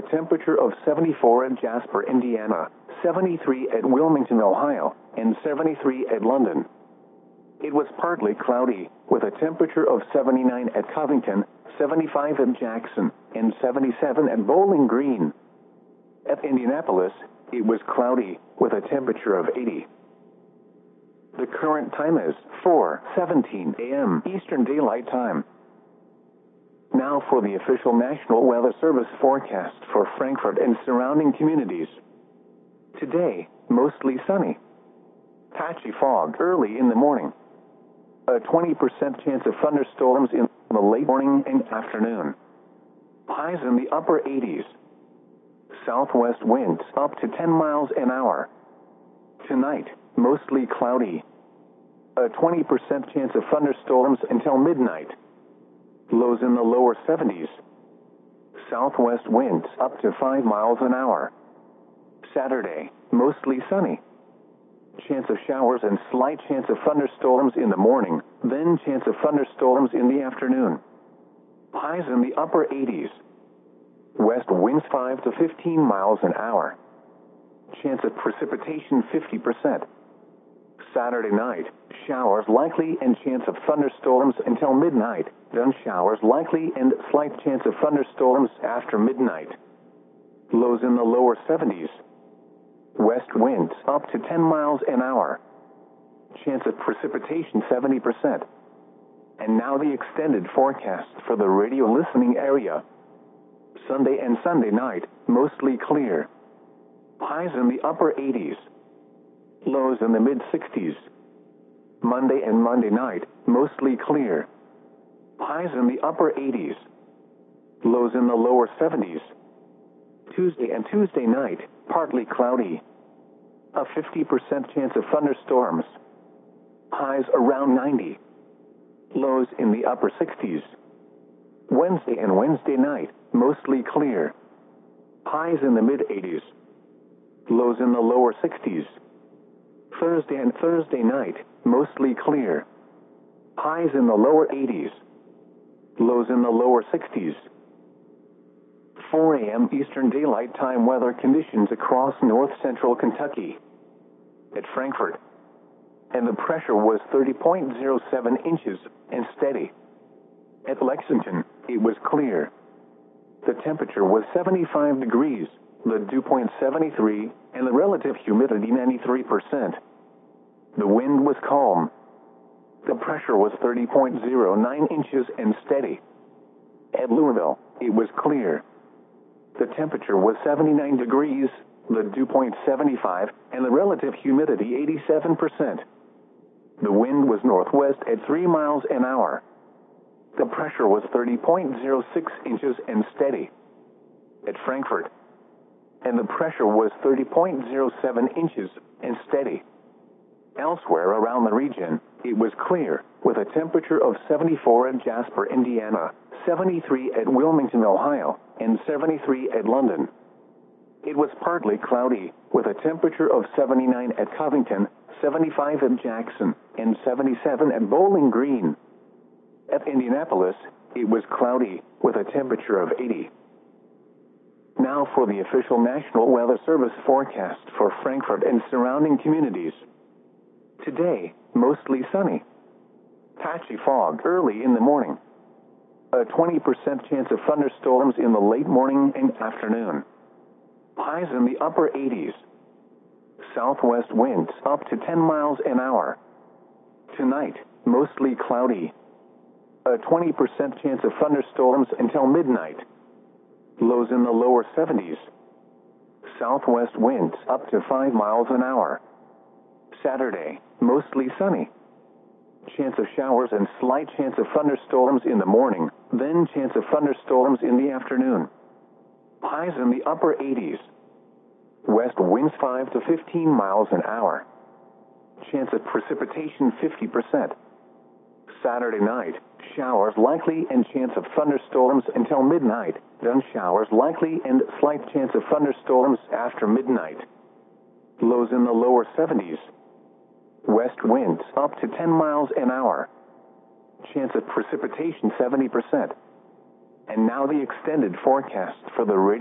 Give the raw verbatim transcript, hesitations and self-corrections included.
temperature of seventy-four at Jasper, Indiana, seventy-three at Wilmington, Ohio, and seventy-three at London. It was partly cloudy, with a temperature of seventy-nine at Covington, seventy-five at Jackson, and seventy-seven at Bowling Green. At Indianapolis, it was cloudy, with a temperature of eighty. The current time is four seventeen a m Eastern Daylight Time. Now for the official National Weather Service forecast for Frankfort and surrounding communities. Today, mostly sunny. Patchy fog early in the morning. A twenty percent chance of thunderstorms in the late morning and afternoon. Highs in the upper eighties. Southwest winds up to ten miles an hour. Tonight, mostly cloudy. A twenty percent chance of thunderstorms until midnight. Lows in the lower seventies. Southwest winds up to five miles an hour. Saturday, mostly sunny. Chance of showers and slight chance of thunderstorms in the morning, then chance of thunderstorms in the afternoon. Highs in the upper eighties. West winds five to fifteen miles an hour. Chance of precipitation fifty percent. Saturday night, showers likely and chance of thunderstorms until midnight, then showers likely and slight chance of thunderstorms after midnight. Lows in the lower seventies. West winds up to ten miles an hour. Chance of precipitation seventy percent. And now the extended forecast for the radio listening area. Sunday and Sunday night, mostly clear. Highs in the upper eighties. Lows in the mid-sixties. Monday and Monday night, mostly clear. Highs in the upper eighties. Lows in the lower seventies. Tuesday and Tuesday night, partly cloudy. A fifty percent chance of thunderstorms. Highs around ninety. Lows in the upper sixties. Wednesday and Wednesday night, mostly clear. Highs in the mid-eighties. Lows in the lower sixties. Thursday and Thursday night, mostly clear. Highs in the lower eighties. Lows in the lower sixties. four a m Eastern Daylight Time weather conditions across north central Kentucky. At Frankfort. And the pressure was thirty point zero seven inches and steady. At Lexington, it was clear. The temperature was seventy-five degrees, the dew point seventy-three, and the relative humidity ninety-three percent. The wind was calm. The pressure was thirty point zero nine inches and steady. At Louisville, it was clear. The temperature was seventy-nine degrees, the dew point seventy-five, and the relative humidity eighty-seven percent. The wind was northwest at three miles an hour. The pressure was thirty point zero six inches and steady. At Frankfort. And the pressure was thirty point zero seven inches and steady. Elsewhere around the region, it was clear, with a temperature of seventy-four at Jasper, Indiana, seventy-three at Wilmington, Ohio, and seventy-three at London. It was partly cloudy, with a temperature of seventy-nine at Covington, seventy-five at Jackson, and seventy-seven at Bowling Green. At Indianapolis, it was cloudy, with a temperature of eighty. Now for the official National Weather Service forecast for Frankfort and surrounding communities. Today, mostly sunny. Patchy fog early in the morning. A twenty percent chance of thunderstorms in the late morning and afternoon. Highs in the upper eighties. Southwest winds up to ten miles an hour. Tonight, mostly cloudy. A twenty percent chance of thunderstorms until midnight. Lows in the lower seventies. Southwest winds up to five miles an hour. Saturday, mostly sunny. Chance of showers and slight chance of thunderstorms in the morning, then chance of thunderstorms in the afternoon. Highs in the upper eighties. West winds five to fifteen miles an hour. Chance of precipitation fifty percent. Saturday night, showers likely and chance of thunderstorms until midnight, then showers likely and slight chance of thunderstorms after midnight. Lows in the lower seventies. West winds up to ten miles an hour. Chance of precipitation seventy percent. And now the extended forecast for the radio.